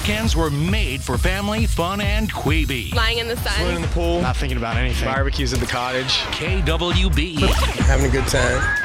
weekends were made for family, fun, and Queeby. Lying in the sun. Swimming in the pool. Not thinking about anything. Barbecues at the cottage. KWB. Having a good time.